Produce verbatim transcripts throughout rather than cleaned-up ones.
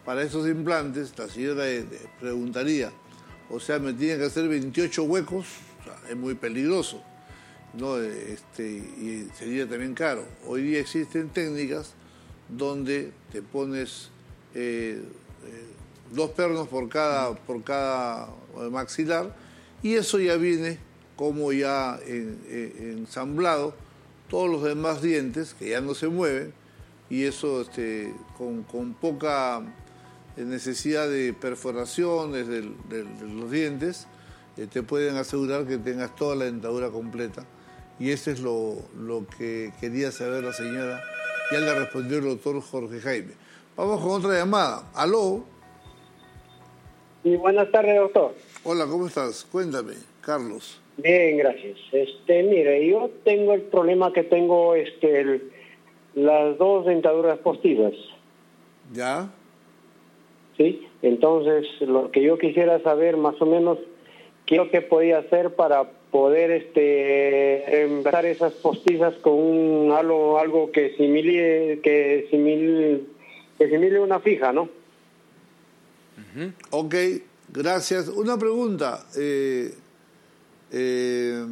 para esos implantes, la señora eh, preguntaría, o sea, me tienen que hacer veintiocho huecos, o sea, es muy peligroso, ¿no? Este, y sería también caro. Hoy día existen técnicas donde te pones eh, eh, dos pernos por cada, por cada maxilar, y eso ya viene como ya en, en, ensamblado todos los demás dientes que ya no se mueven, y eso este, con, con poca necesidad de perforaciones de, de, de los dientes, eh, te pueden asegurar que tengas toda la dentadura completa. Y eso es lo, lo que quería saber la señora. Ya le respondió el doctor Jorge Jaime. Vamos con otra llamada. ¿Aló? Sí, buenas tardes, doctor. Hola, ¿cómo estás? Cuéntame, Carlos. Bien, gracias. Este, mire, yo tengo el problema que tengo este, el, las dos dentaduras postizas. ¿Ya? Sí, entonces lo que yo quisiera saber más o menos qué es lo que podía hacer para poder este reemplazar esas postizas con un, algo algo que simile que simile que simile una fija, ¿no? Uh-huh. Ok, gracias. Una pregunta. Eh, eh,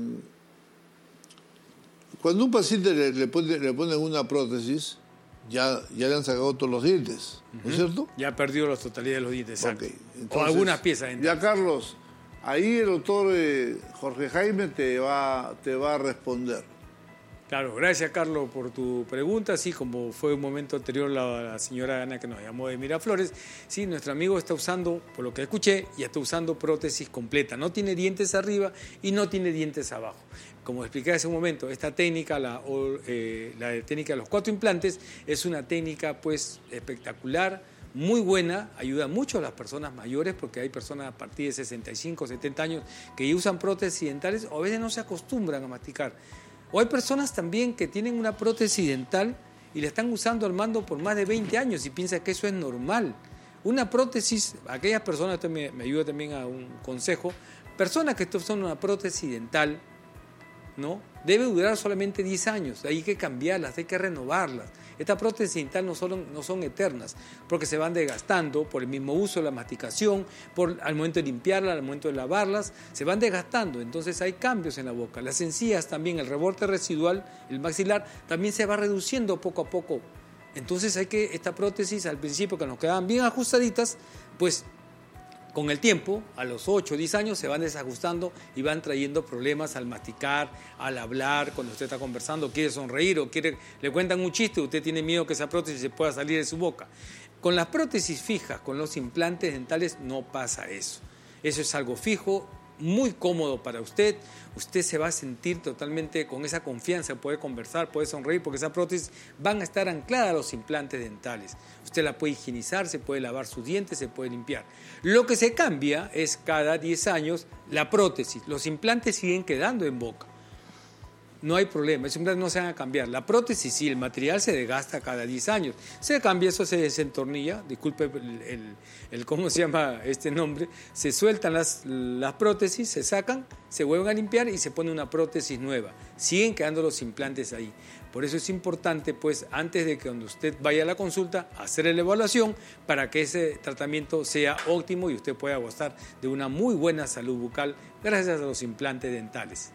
cuando un paciente le, le, pone, le ponen una prótesis, ya, ya le han sacado todos los dientes, ¿no uh-huh. es cierto? Ya ha perdido la totalidad de los dientes. Okay. Entonces, o algunas piezas. Entonces. Ya, Carlos, ahí el doctor eh, Jorge Jaime te va, te va a responder. Claro, gracias, Carlos, por tu pregunta. Sí, como fue un momento anterior la, la señora Ana que nos llamó de Miraflores, sí, nuestro amigo está usando, por lo que escuché, ya está usando prótesis completa. No tiene dientes arriba y no tiene dientes abajo. Como expliqué hace un momento, esta técnica, la, eh, la técnica de los cuatro implantes, es una técnica pues espectacular, muy buena, ayuda mucho a las personas mayores, porque hay personas a partir de sesenta y cinco, setenta años que usan prótesis dentales o a veces no se acostumbran a masticar. O hay personas también que tienen una prótesis dental y la están usando al mando por más de veinte años y piensan que eso es normal. Una prótesis, aquellas personas, esto me, me ayuda también a un consejo, personas que usan una prótesis dental, ¿no? Debe durar solamente diez años, hay que cambiarlas, hay que renovarlas. Estas prótesis dentales no son, no son eternas, porque se van desgastando por el mismo uso de la masticación, por, al momento de limpiarlas, al momento de lavarlas, se van desgastando, entonces hay cambios en la boca. Las encías también, el reborde residual, el maxilar, también se va reduciendo poco a poco. Entonces hay que, esta prótesis al principio que nos quedaban bien ajustaditas, pues con el tiempo, a los ocho o diez años, se van desajustando y van trayendo problemas al masticar, al hablar, cuando usted está conversando, quiere sonreír o quiere, le cuentan un chiste, usted tiene miedo que esa prótesis se pueda salir de su boca. Con las prótesis fijas, con los implantes dentales, no pasa eso. Eso es algo fijo, muy cómodo para usted. Usted se va a sentir totalmente con esa confianza, puede conversar, puede sonreír, porque esas prótesis van a estar ancladas a los implantes dentales. Usted la puede higienizar, se puede lavar sus dientes, se puede limpiar. Lo que se cambia es cada diez años la prótesis. Los implantes siguen quedando en boca. No hay problema, esos implantes no se van a cambiar. La prótesis sí, el material se desgasta cada diez años. Se cambia, eso se desentornilla, disculpe el, el, el cómo se llama este nombre, se sueltan las, las prótesis, se sacan, se vuelven a limpiar y se pone una prótesis nueva. Siguen quedando los implantes ahí. Por eso es importante, pues, antes de que cuando usted vaya a la consulta, hacer la evaluación para que ese tratamiento sea óptimo y usted pueda gozar de una muy buena salud bucal gracias a los implantes dentales.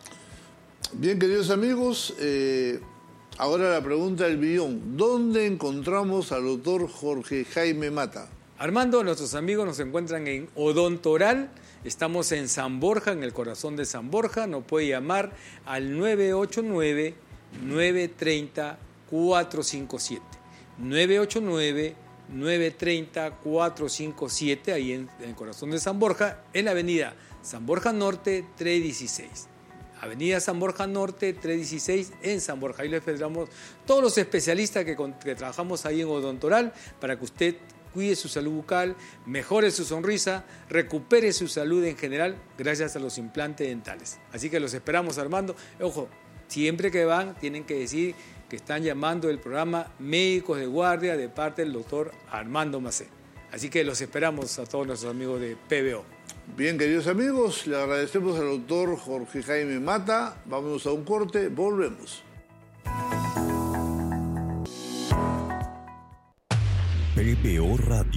Bien, queridos amigos, eh, ahora la pregunta del billón. ¿Dónde encontramos al doctor Jorge Jaime Mata? Armando, nuestros amigos nos encuentran en Odontoral. Estamos en San Borja, en el corazón de San Borja. Nos puede llamar al nueve ocho nueve, nueve tres cero, cuatro cinco siete. nueve ocho nueve, nueve tres cero, cuatro cinco siete, ahí en, en el corazón de San Borja, en la avenida San Borja Norte trescientos dieciséis. Avenida San Borja Norte, trescientos dieciséis, en San Borja. Ahí les esperamos todos los especialistas que, que trabajamos ahí en Odontoral para que usted cuide su salud bucal, mejore su sonrisa, recupere su salud en general gracias a los implantes dentales. Así que los esperamos, Armando. Ojo, siempre que van tienen que decir que están llamando el programa Médicos de Guardia de parte del doctor Armando Macé. Así que los esperamos a todos nuestros amigos de P B O. Bien, queridos amigos, le agradecemos al doctor Jorge Jaime Mata. Vámonos a un corte, volvemos. P B O Radio.